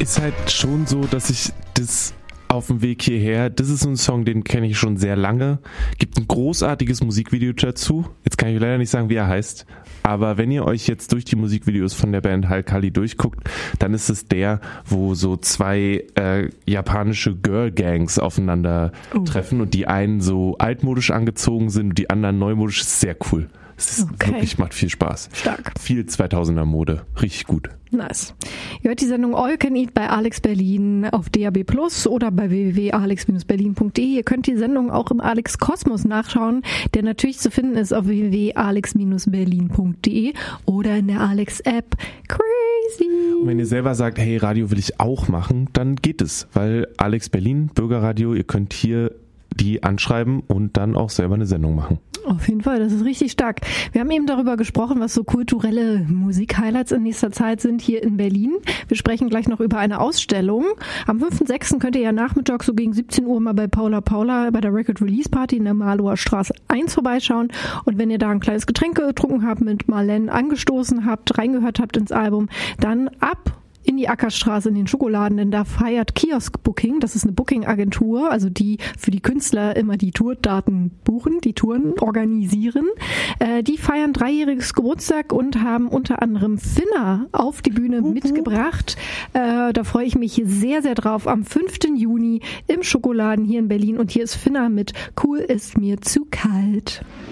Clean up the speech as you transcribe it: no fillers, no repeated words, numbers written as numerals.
ist halt schon so, dass ich das auf dem Weg hierher, das ist so ein Song, den kenne ich schon sehr lange. Gibt ein großartiges Musikvideo dazu. Jetzt kann ich leider nicht sagen, wie er heißt. Aber wenn ihr euch jetzt durch die Musikvideos von der Band Halkali durchguckt, dann ist es der, wo so zwei japanische Girl-Gangs aufeinander treffen und die einen so altmodisch angezogen sind und die anderen neumodisch. Das ist sehr cool. Es ist wirklich, macht viel Spaß. Stark. Viel 2000er Mode. Richtig gut. Nice. Ihr hört die Sendung All You Can Eat bei Alex Berlin auf DAB+ oder bei www.alex-berlin.de. Ihr könnt die Sendung auch im Alex Kosmos nachschauen, der natürlich zu finden ist auf www.alex-berlin.de oder in der Alex-App. Crazy! Und wenn ihr selber sagt, hey, Radio will ich auch machen, dann geht es, weil Alex Berlin, Bürgerradio, ihr könnt hier die anschreiben und dann auch selber eine Sendung machen. Auf jeden Fall, das ist richtig stark. Wir haben eben darüber gesprochen, was so kulturelle Musik-Highlights in nächster Zeit sind hier in Berlin. Wir sprechen gleich noch über eine Ausstellung. Am 5.6. könnt ihr ja nachmittags so gegen 17 Uhr mal bei Paula bei der Record Release Party in der Marlower Straße 1 vorbeischauen. Und wenn ihr da ein kleines Getränk getrunken habt, mit Marlene angestoßen habt, reingehört habt ins Album, dann ab in die Ackerstraße in den Schokoladen, denn da feiert Kiosk Booking, das ist eine Booking-Agentur, also die für die Künstler immer die Tourdaten buchen, die Touren organisieren. Die feiern 3-jähriges Geburtstag und haben unter anderem Finna auf die Bühne mitgebracht. Da freue ich mich sehr, sehr drauf. Am 5. Juni im Schokoladen hier in Berlin und hier ist Finna mit Cool ist mir zu kalt.